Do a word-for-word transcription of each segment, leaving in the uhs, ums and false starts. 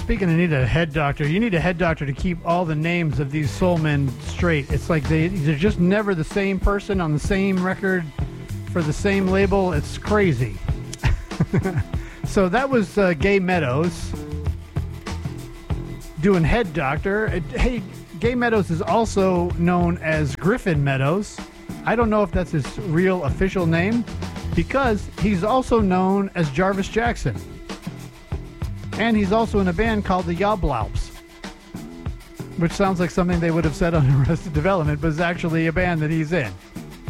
speaking of need a head doctor, you need a head doctor to keep all the names of these soul men straight. It's like they, they're just never the same person on the same record for the same label. It's crazy. So that was uh, Gay Meadows doing Head Doctor. It, hey, Gay Meadows is also known as Griffin Meadows. I don't know if that's his real official name, because he's also known as Jarvis Jackson. And he's also in a band called the Yobloups, which sounds like something they would have said on Arrested Development, but is actually a band that he's in.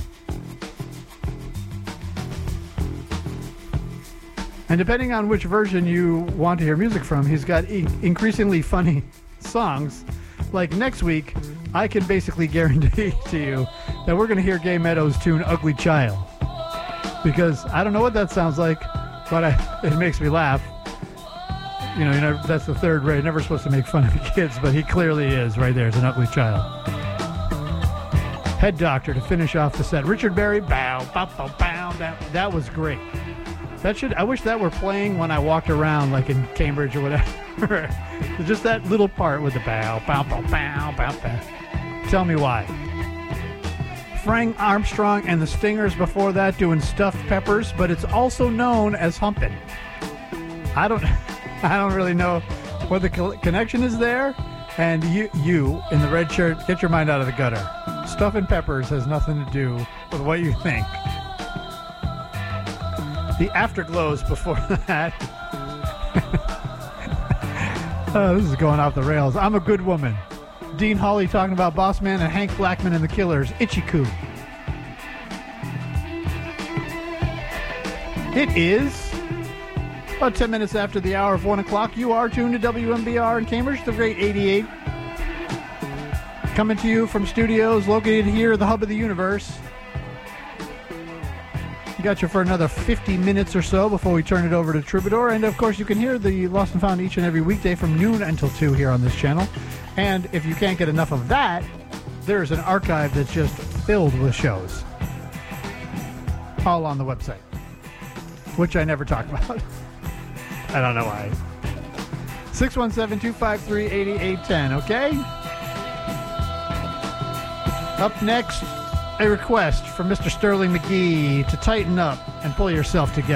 And depending on which version you want to hear music from, he's got e- increasingly funny songs. Like next week, I can basically guarantee to you that we're going to hear Gay Meadows' tune Ugly Child. Because I don't know what that sounds like, but I, it makes me laugh. You know, you know, that's the third rate. Never supposed to make fun of kids, but he clearly is right there. It's an ugly child. Head Doctor to finish off the set. Richard Berry, bow, bow, bow, bow. That, that was great. That should. I wish that were playing when I walked around, like in Cambridge or whatever. Just that little part with the bow, bow, bow, bow, bow, bow. Tell me why. Frank Armstrong and the Stingers before that doing Stuffed Peppers, but it's also known as Humpin'. I don't. I don't really know what the co- connection is there. And you, you in the red shirt, get your mind out of the gutter. Stuffing Peppers has nothing to do with what you think. The Afterglows before that. Oh, this is going off the rails. I'm a Good Woman. Dean Hawley talking about Boss Man and Hank Blackman and the Killers. Itchy Coo. It is about ten minutes after the hour of one o'clock. You are tuned to W M B R in Cambridge, the great eighty-eight. Coming to you from studios located here, the hub of the universe. We got you for another fifty minutes or so before we turn it over to Troubadour. And, of course, you can hear the Lost and Found each and every weekday from noon until two here on this channel. And if you can't get enough of that, there's an archive that's just filled with shows. All on the website, which I never talk about. I don't know why. six one seven, two five three, eight eight one zero, okay? Up next, a request from Mister Sterling McGee to tighten up and pull yourself together.